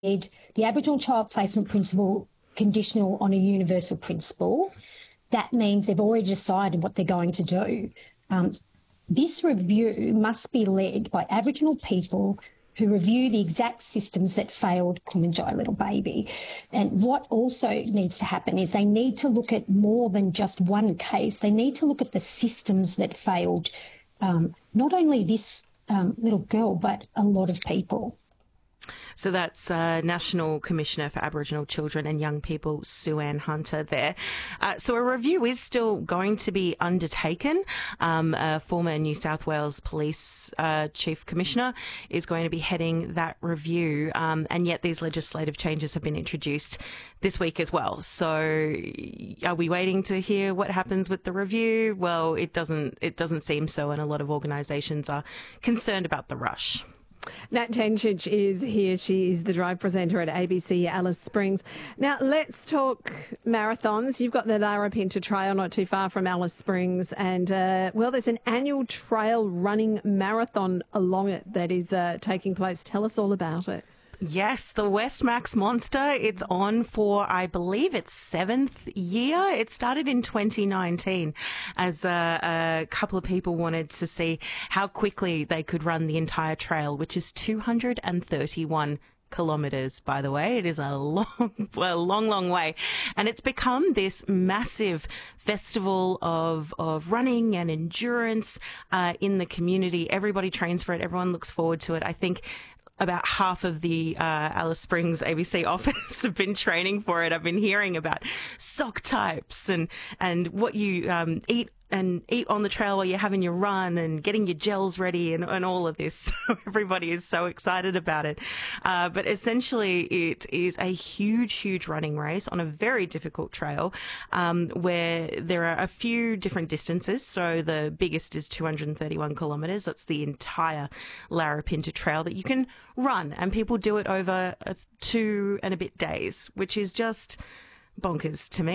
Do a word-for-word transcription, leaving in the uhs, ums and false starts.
the Aboriginal Child Placement Principle conditional on a universal principle. That means they've already decided what they're going to do. Um, this review must be led by Aboriginal people who review the exact systems that failed Kumanjai Little Baby. And what also needs to happen is they need to look at more than just one case. They need to look at the systems that failed um, not only this um, little girl, but a lot of people. So that's uh, National Commissioner for Aboriginal Children and Young People, Sue-Ann Hunter there. Uh, so a review is still going to be undertaken. Um, a former New South Wales Police uh, Chief Commissioner is going to be heading that review, um, and yet these legislative changes have been introduced this week as well. So are we waiting to hear what happens with the review? Well, it doesn't, it doesn't seem so, and a lot of organisations are concerned about the rush. Nat Tencic is here. She is the drive presenter at A B C Alice Springs. Now, let's talk marathons. You've got the Larapinta Trail not too far from Alice Springs. And, uh, well, there's an annual trail running marathon along it that is uh, taking place. Tell us all about it. Yes, the West Max Monster. It's on for, I believe, its seventh year. It started in twenty nineteen as a, a couple of people wanted to see how quickly they could run the entire trail, which is two hundred thirty-one kilometres, by the way. It is a long, a long, long way. And it's become this massive festival of, of running and endurance uh, in the community. Everybody trains for it. Everyone looks forward to it. I think about half of the uh, Alice Springs A B C office have been training for it. I've been hearing about sock types and, and what you um, eat and eat on the trail while you're having your run and getting your gels ready and, and all of this. So everybody is so excited about it. Uh, but essentially it is a huge, huge running race on a very difficult trail um, where there are a few different distances. So the biggest is two hundred thirty-one kilometres. That's the entire Larapinta Trail that you can run, and people do it over uh, two and a bit days, which is just bonkers to me.